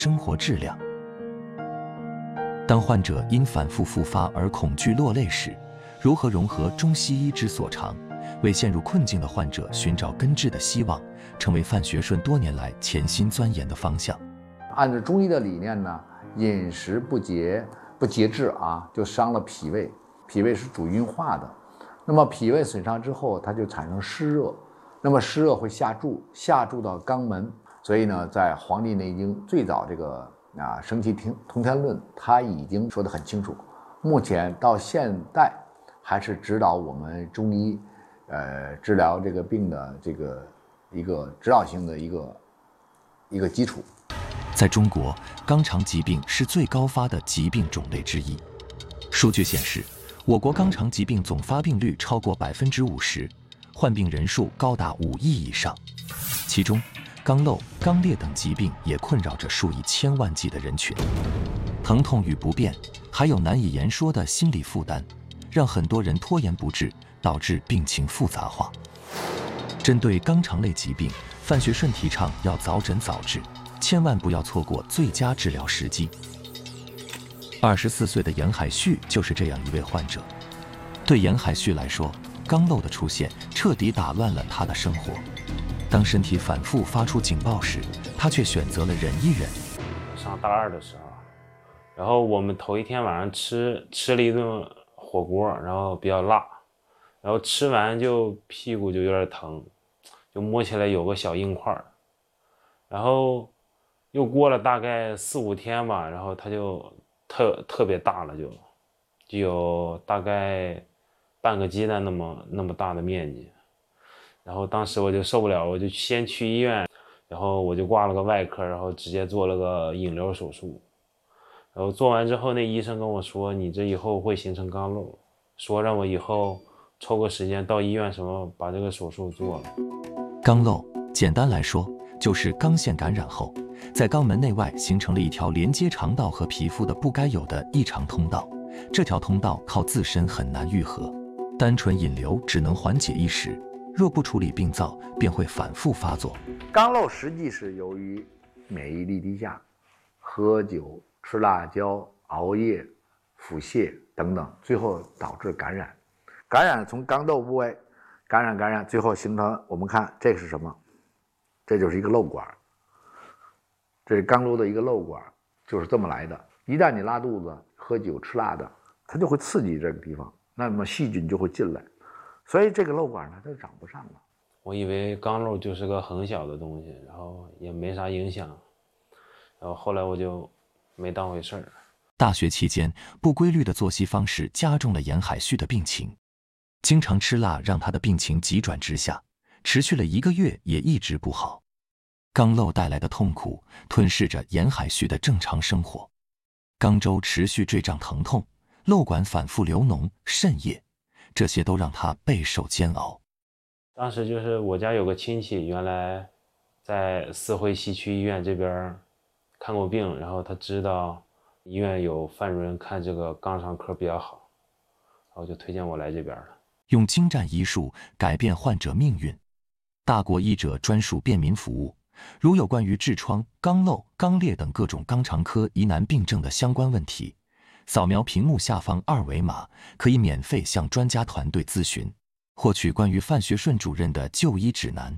生活质量。当患者因反复复发而恐惧落泪时，如何融合中西医之所长，为陷入困境的患者寻找根治的希望，成为范学顺多年来潜心钻研的方向。 按照中医的理念呢，饮食不节制啊，就伤了脾胃。脾胃是主运化的，那么脾胃损伤之后，它就产生湿热，那么湿热会下注到肛门。所以呢，在《黄帝内经》最早这个升气通天论，它已经说得很清楚。目前到现代，还是指导我们中医，治疗这个病的这个一个指导性的一个基础。 在中国，肛肠疾病是最高发的疾病种类之一。数据显示，我国肛肠疾病总发病率超过50%，患病人数高达5亿以上。其中，肛瘘、肛裂等疾病也困扰着数以千万计的人群。疼痛与不便，还有难以言说的心理负担，让很多人拖延不治，导致病情复杂化。针对肛肠类疾病，范学顺提倡要早诊早治，千万不要错过最佳治疗时机。24岁的严海旭就是这样一位患者。对严海旭来说，肛瘘的出现彻底打乱了他的生活。当身体反复发出警报时，他却选择了忍一忍。 上大二的时候，然后我们头一天晚上吃了一顿火锅，然后比较辣，然后吃完就屁股就有点疼，就摸起来有个小硬块，然后又过了大概4、5天吧，然后它就特别大了，就有大概半个鸡蛋那么大的面积。然后当时我就受不了，我就先去医院，然后我就挂了个外科，然后直接做了个引流手术。然后做完之后，那医生跟我说，你这以后会形成肛瘘，说让我以后抽个时间到医院什么把这个手术做了。 肛瘘简单来说就是肛腺感染后，在肛门内外形成了一条连接肠道和皮肤的不该有的异常通道，这条通道靠自身很难愈合，单纯引流只能缓解一时，若不处理病灶，便会反复发作。 肛瘘实际是由于免疫力低下、喝酒、吃辣椒、熬夜、腹泻等等，最后导致感染。感染从肛窦部位感染，最后形成我们看这个是什么？这就是一个瘘管，这是肛瘘的一个瘘管，就是这么来的。一旦你拉肚子、喝酒、吃辣的，它就会刺激这个地方，那么细菌就会进来，所以这个瘘管呢，它就长不上了。 我以为肛瘘就是个很小的东西，然后也没啥影响，然后后来我就没当回事儿。 大学期间，不规律的作息方式加重了严海旭的病情，经常吃辣让他的病情急转直下，持续了1个月也一直不好。肛瘘带来的痛苦吞噬着严海旭的正常生活，肛周持续坠胀疼痛，瘘管反复流脓、渗液，这些都让他备受煎熬。 当时就是我家有个亲戚，原来在四惠西区医院这边看过病，然后他知道医院有范主任看这个肛肠科比较好，然后就推荐我来这边了。 用精湛医术改变患者命运，大国医者专属便民服务。如有关于痔疮、肛瘘、肛裂等各种肛肠科疑难病症的相关问题，扫描屏幕下方2维码，可以免费向专家团队咨询，获取关于范学顺主任的就医指南。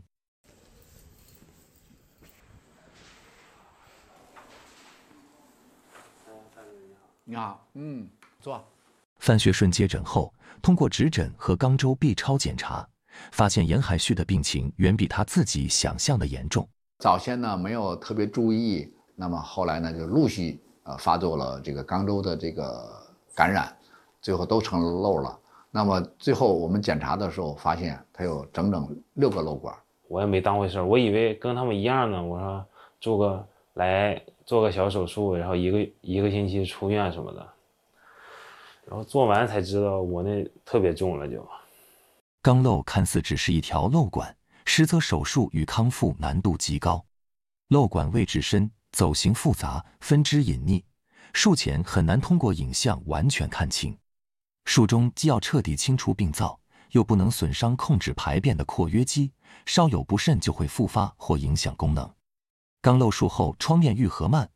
你好，坐。 范学顺接诊后，通过指诊和肛周 B 超检查，发现严海旭的病情远比他自己想象的严重。 早先呢没有特别注意，那么后来呢就陆续发作了这个肛周的这个感染，最后都成了瘘了。那么最后我们检查的时候发现它有整整6个瘘管。 我也没当回事，我以为跟他们一样呢。我说做个小手术，然后一个星期出院什么的。然后做完才知道我那特别重了就。 肛瘘看似只是一条瘘管，实则手术与康复难度极高。瘘管位置深，走形复杂，分支隐匿，术前很难通过影像完全看清。术中既要彻底清除病灶，又不能损伤控制排便的括约肌，稍有不慎就会复发或影响功能。肛瘘术后创面愈合慢，